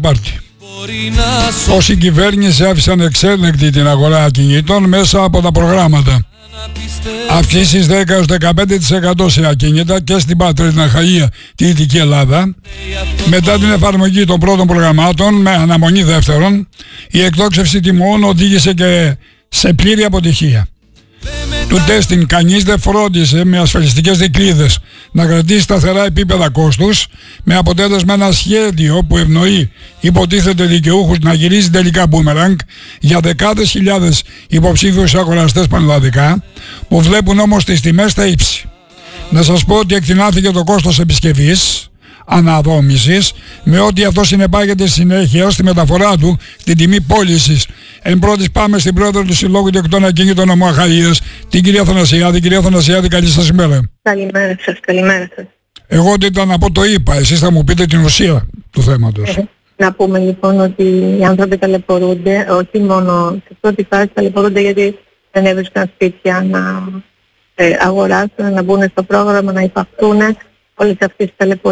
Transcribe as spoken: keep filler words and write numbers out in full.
πάρτι. Όσοι η κυβέρνηση άφησαν εξέλεκτη την αγορά ακινήτων μέσα από τα προγράμματα. Αυξήσεις δέκα έως δεκαπέντε τοις εκατό σε ακίνητα και στην Πατρίδα Χαΐα, τη Δυτική Ελλάδα. Μετά την εφαρμογή των πρώτων προγραμμάτων με αναμονή δεύτερων, η εκτόξευση τιμών οδήγησε και σε πλήρη αποτυχία. Του τέστην κανείς δεν φρόντισε με ασφαλιστικές δικλείδες να κρατήσει σταθερά επίπεδα κόστους, με αποτέλεσμα ένα σχέδιο που ευνοεί υποτίθεται δικαιούχους να γυρίζει τελικά μπούμεραγκ για δεκάδες χιλιάδες υποψήφιους αγοραστές πανελλαδικά, που βλέπουν όμως τις τιμές στα ύψη. Να σας πω ότι εκτινάθηκε το κόστος επισκευής, αναδόμησης, με ό,τι αυτό συνεπάγεται συνέχεια ως τη μεταφορά του στην τιμή πώλησης. Εν πρώτης πάμε στην πρόεδρο του Συλλόγου Ιδιοκτητών Ακινήτων Νομού Αχαΐας, την κυρία Θανασιάδη. Κυρία Θανασιάδη, καλή σας ημέρα. Καλημέρα σας, καλημέρα σας. Εγώ ότι ήταν να πω το είπα, εσείς θα μου πείτε την ουσία του θέματος. Ε, να πούμε λοιπόν ότι οι άνθρωποι ταλαιπωρούνται, όχι μόνο σε πρώτη φάση ταλαιπωρούνται γιατί δεν έβρισκαν σπίτια να ε, αγοράσουν, να μπουν στο πρόγραμμα, να υπαχθούν, όλες αυτές τις ταλαιπωρίες